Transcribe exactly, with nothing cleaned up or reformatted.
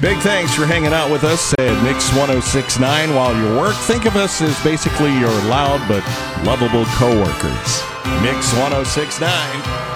Big thanks for hanging out with us at Mix ten sixty-nine while you work. Think of us as basically your loud but lovable coworkers. Mix ten sixty-nine.